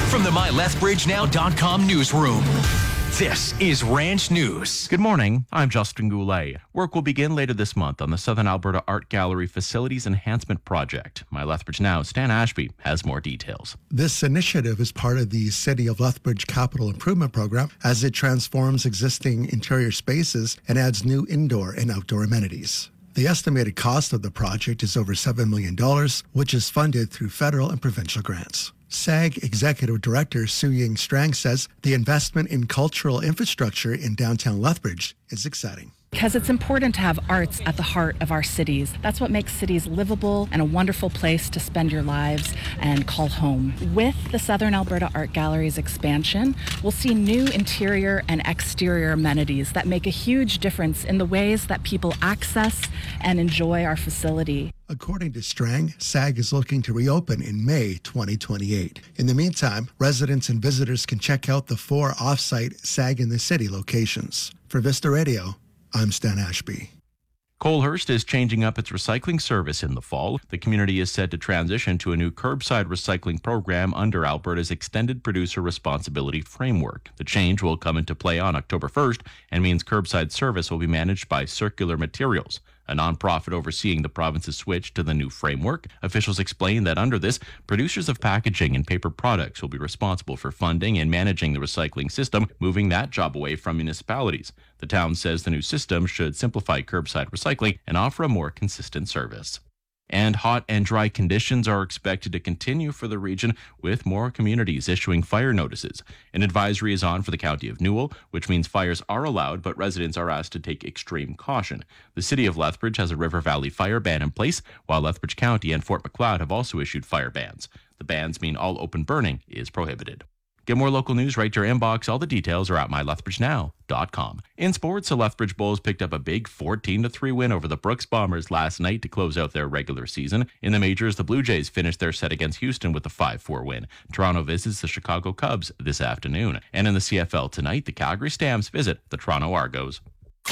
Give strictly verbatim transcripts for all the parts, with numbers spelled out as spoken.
From the my lethbridge now dot com newsroom, this is Ranch News. Good morning. I'm Justin Goulet. Work will begin later this month on the Southern Alberta Art Gallery Facilities Enhancement Project. My Lethbridge Now, Stan Ashby, has more details. This initiative is part of the City of Lethbridge Capital Improvement Program as it transforms existing interior spaces and adds new indoor and outdoor amenities. The estimated cost of the project is over seven million dollars, which is funded through federal and provincial grants. SAG Executive Director Sue Ying Strang says the investment in cultural infrastructure in downtown Lethbridge is exciting. Because it's important to have arts at the heart of our cities. That's what makes cities livable and a wonderful place to spend your lives and call home. With the Southern Alberta Art Gallery's expansion, we'll see new interior and exterior amenities that make a huge difference in the ways that people access and enjoy our facility. According to Strang, SAG is looking to reopen in May twenty twenty-eight. In the meantime, residents and visitors can check out the four off-site SAG in the City locations. For Vista Radio, I'm Stan Ashby. Colehurst is changing up its recycling service in the fall. The community is set to transition to a new curbside recycling program under Alberta's Extended Producer Responsibility Framework. The change will come into play on October first and means curbside service will be managed by Circular Materials, a nonprofit overseeing the province's switch to the new framework. Officials explain that under this, producers of packaging and paper products will be responsible for funding and managing the recycling system, moving that job away from municipalities. The town says the new system should simplify curbside recycling and offer a more consistent service. And hot and dry conditions are expected to continue for the region, with more communities issuing fire notices. An advisory is on for the county of Newell, which means fires are allowed, but residents are asked to take extreme caution. The city of Lethbridge has a River Valley fire ban in place, while Lethbridge County and Fort Macleod have also issued fire bans. The bans mean all open burning is prohibited. Get more local news right to your inbox. All the details are at my lethbridge now dot com. In sports, the Lethbridge Bulls picked up a big fourteen to three win over the Brooks Bombers last night to close out their regular season. In the majors, the Blue Jays finished their set against Houston with a five four win. Toronto visits the Chicago Cubs this afternoon. And in the C F L tonight, the Calgary Stamps visit the Toronto Argos.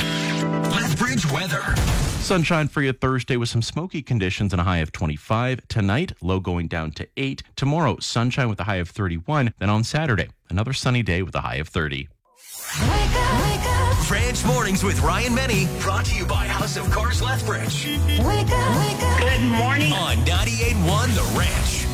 Lethbridge weather. Sunshine for you Thursday with some smoky conditions and a high of twenty-five. Tonight, low going down to eight. Tomorrow, sunshine with a high of thirty-one. Then on Saturday, another sunny day with a high of thirty. Wake up, wake up. Ranch Mornings with Ryan Menny, brought to you by House of Cars Lethbridge. Wake up, wake up. Good morning. On ninety-eight point one The Ranch.